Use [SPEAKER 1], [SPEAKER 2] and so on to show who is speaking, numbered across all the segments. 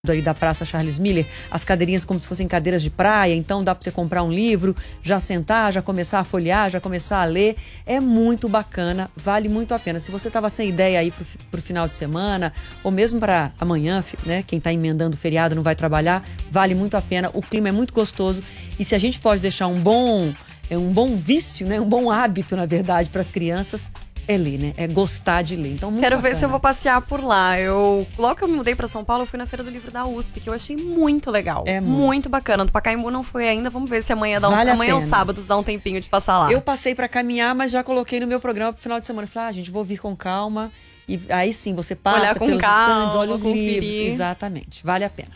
[SPEAKER 1] ali da Praça Charles Miller, as cadeirinhas como se fossem cadeiras de praia, então dá para você comprar um livro, já sentar, já começar a folhear, já começar a ler, é muito bacana, vale muito a pena. Se você estava sem ideia aí pro final de semana, ou mesmo para amanhã, né, quem está emendando o feriado não vai trabalhar, vale muito a pena, o clima é muito gostoso, e se a gente pode deixar um bom vício, né, um bom hábito, na verdade, para as crianças, é ler, né? É gostar de ler. Então, muito
[SPEAKER 2] Quero
[SPEAKER 1] bacana.
[SPEAKER 2] ver se eu vou passear por lá. Logo que eu me mudei pra São Paulo, eu fui na Feira do Livro da USP, que eu achei muito legal.
[SPEAKER 1] É
[SPEAKER 2] muito bacana. Do Pacaembu não foi ainda. Vamos ver se amanhã amanhã ou sábado dá um tempinho de passar lá.
[SPEAKER 1] Eu passei pra caminhar, mas já coloquei no meu programa pro final de semana. Falei, gente, vou vir com calma. E aí sim, você passa
[SPEAKER 2] olhar com
[SPEAKER 1] pelos
[SPEAKER 2] calma,
[SPEAKER 1] estandes, olha os
[SPEAKER 2] conferir.
[SPEAKER 1] livros. Exatamente. Vale a pena.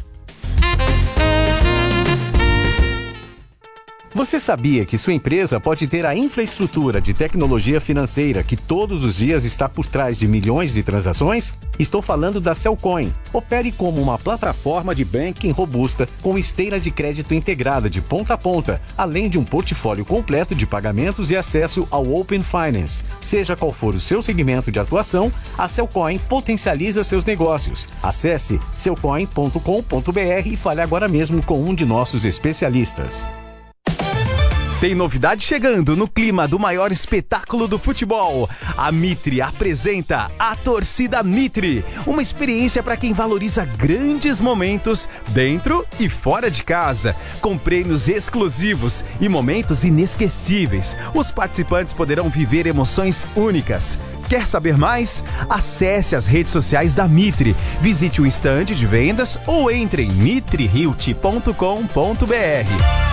[SPEAKER 3] Você sabia que sua empresa pode ter a infraestrutura de tecnologia financeira que todos os dias está por trás de milhões de transações? Estou falando da Cellcoin. Opere como uma plataforma de banking robusta com esteira de crédito integrada de ponta a ponta, além de um portfólio completo de pagamentos e acesso ao Open Finance. Seja qual for o seu segmento de atuação, a Cellcoin potencializa seus negócios. Acesse cellcoin.com.br e fale agora mesmo com um de nossos especialistas.
[SPEAKER 4] Tem novidade chegando no clima do maior espetáculo do futebol. A Mitre apresenta a Torcida Mitre, uma experiência para quem valoriza grandes momentos dentro e fora de casa, com prêmios exclusivos e momentos inesquecíveis. Os participantes poderão viver emoções únicas. Quer saber mais? Acesse as redes sociais da Mitre, visite o estande de vendas ou entre em mitrihilt.com.br.